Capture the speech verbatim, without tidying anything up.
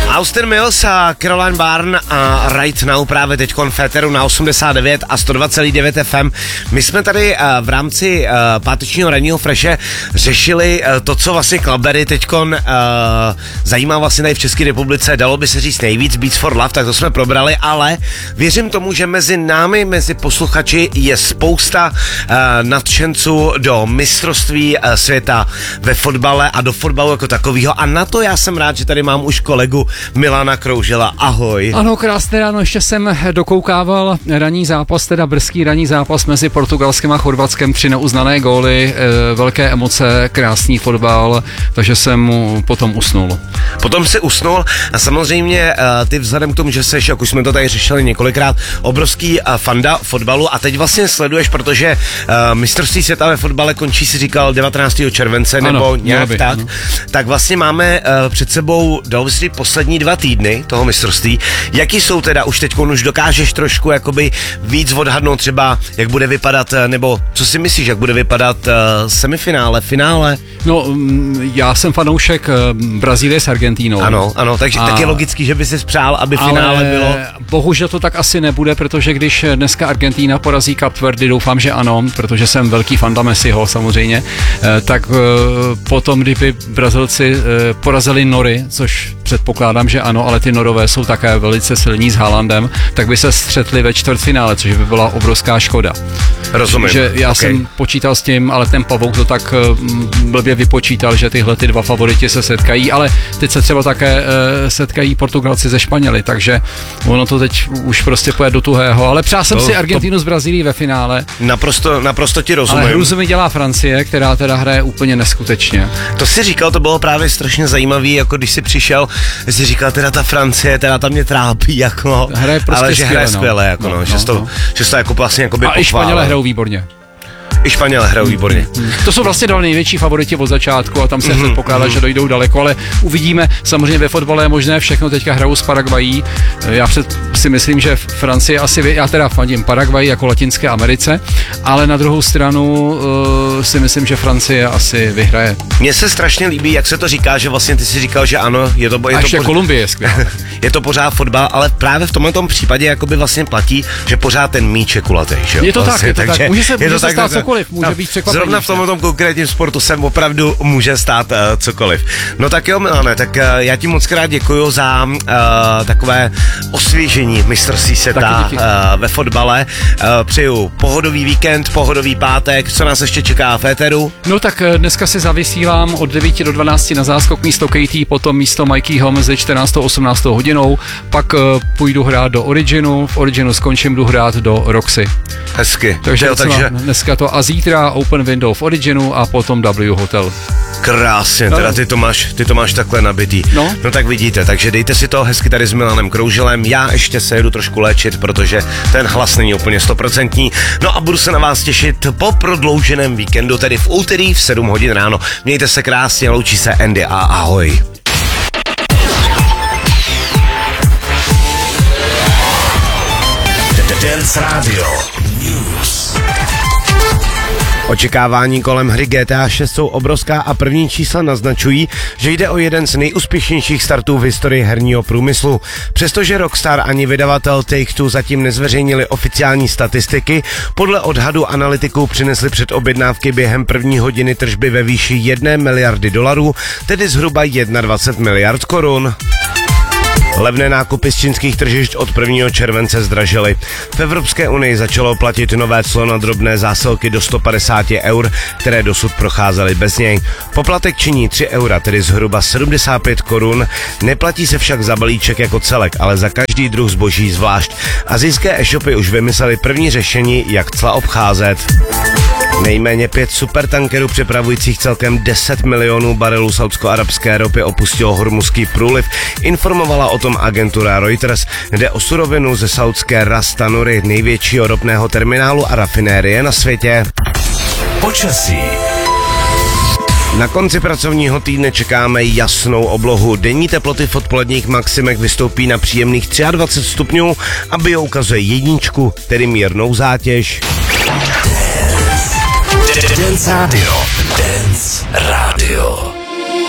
Austin Mills a Caroline Barn a Right Now právě teďkon v éteru na osmdesát devět a sto dva celá devět F M. My jsme tady uh, v rámci uh, pátečního ranního freše řešili uh, to, co vlastně Clubbery teďkon uh, zajímá vlastně tady v České republice, dalo by se říct nejvíc, Beats for Love, tak to jsme probrali, ale věřím tomu, že mezi námi, mezi posluchači je spousta uh, nadšenců do mistrovství uh, světa ve fotbale a do fotbalu jako takového, a na to já jsem rád, že tady mám už kolegu Milana Kroužela. Ahoj. Ano, krásné ráno, ještě jsem dokoukával ranní zápas, teda brzký ranní zápas mezi Portugalskem a Chorvatskem, tři neuznané góly, e, velké emoce, krásný fotbal, takže jsem mu potom usnul. Potom si usnul a samozřejmě uh, ty vzhledem k tomu, že seš, jak už jsme to tady řešili několikrát, obrovský uh, fanda fotbalu a teď vlastně sleduješ, protože uh, mistrovství světa ve fotbale končí, si říkal, devatenáctého července, ano, nebo nějak by, tak, ano. Tak vlastně máme uh, před sebou, dalo by si říct, poslední dva týdny toho mistrovství. Jaký jsou teda, už teď už dokážeš trošku jakoby víc odhadnout třeba, jak bude vypadat, nebo co si myslíš, jak bude vypadat uh, semifinále, finále? No, já jsem fanoušek Brazílie s Argentínou. Ano, ano, takže a... tak je logický, že by si přál, aby ale finále bylo. Bohužel to tak asi nebude, protože když dneska Argentína porazí Cape Verde, doufám, že ano, protože jsem velký fanda Messiho samozřejmě, tak potom, kdyby Brazilci porazili Nory, což předpokládám, že ano, ale ty Norové jsou také velice silní s Haalandem, tak by se střetli ve čtvrtfinále, což by byla obrovská škoda. Rozumím. Že já okay. jsem počítal s tím, ale ten Pavouk to tak blbě vypočítal, že tyhle ty dva favoriti se setkají, ale teď se třeba také e, setkají Portugalci ze Španěli, takže ono to teď už prostě pojede do tuhého, ale přál jsem to, si Argentinu to... z Brazílií ve finále. Naprosto, naprosto ti rozumím. Ale hrůzu mi dělá Francie, která teda hraje úplně neskutečně. To si říkal, to bylo právě strašně zajímavý, jako když jsi přišel, jsi říkal, teda ta Francie, teda ta mě trápí, jako, hraje prostě ale že skvěle, hraje skvěle, jako no, no, že, no, to, no. že to jako vlastně jako by a i Španělé hrajou výborně. I Španělé hrajou výborně. To jsou vlastně dva největší favoriti od začátku a tam se mm-hmm. předpokládá, že dojdou daleko, ale uvidíme. Samozřejmě ve fotbale je možné všechno, teďka hrajou s Paraguayí. Já před, si myslím, že Francie asi, já teda fandím Paraguay jako Latinské Americe, ale na druhou stranu uh, si myslím, že Francie asi vyhraje. Mně se strašně líbí, jak se to říká, že vlastně ty si říkal, že ano, je to, je a ještě to pořád, Kolumbie je skvělá. Je to pořád fotbal, ale právě v tomhle tom případě jakoby vlastně platí, že pořád ten míč je kulatý. Je to vlastně, tak, je to tak. Může se, může se tak, stát tak, cokoliv, může no, být překvapení. Zrovna v tomhle konkrétním sportu sem opravdu může stát uh, cokoliv. No tak jo, Milane, tak uh, já ti moc krát děkuju za uh, takové osvěžení mistrovství světa uh, ve fotbale. Uh, přeju pohodový víkend, pohodový pátek, co nás ještě čeká v éteru? No tak dneska si zavysílám od devět do dvanácti na záskok místo Katie, potom místo Mikeyho mezi čtrnáctou a osmnáctou hodinou, pak uh, půjdu hrát do Originu, v Originu skončím, jdu hrát do Roxy. Hezky. Takže, jo, takže... dneska to a zítra Open Window v Originu a potom W Hotel. Krásně, teda ty to máš, ty to máš takhle nabitý. No. no tak vidíte, takže dejte si to hezky tady s Milanem Krouželem, já ještě se jedu trošku léčit, protože ten hlas není úplně stoprocentní, no a budu se na vás těšit po prodlouženém víkendu, tedy v úterý v sedm hodin ráno. Mějte se krásně, loučí se Andy a ahoj. Dance Radio News. Očekávání kolem hry G T A šest jsou obrovská a první čísla naznačují, že jde o jeden z nejúspěšnějších startů v historii herního průmyslu. Přestože Rockstar ani vydavatel Take-Two zatím nezveřejnili oficiální statistiky, podle odhadu analytiků přinesli předobjednávky během první hodiny tržby ve výši jedné miliardy dolarů, tedy zhruba dvacet jedna miliard korun. Levné nákupy z čínských tržišť od prvního července zdražily. V Evropské unii začalo platit nové clo na drobné zásilky do sto padesát eur, které dosud procházely bez něj. Poplatek činí tři eura, tedy zhruba sedmdesát pět korun. Neplatí se však za balíček jako celek, ale za každý druh zboží zvlášť. Asijské e-shopy už vymyslely první řešení, jak cla obcházet. Nejméně pět supertankerů přepravujících celkem deset milionů barelů saudsko-arabské ropy opustilo hormuzský průliv, informovala o tom agentura Reuters. Jde o surovinu ze saudské Ras Tanuri, největšího ropného terminálu a rafinérie na světě. Počasí. Na konci pracovního týdne čekáme jasnou oblohu. Denní teploty v odpoledních maximech vystoupí na příjemných dvacet tři stupňů a bio ukazuje jedničku, tedy mírnou zátěž. Dance Radio. Dance Radio.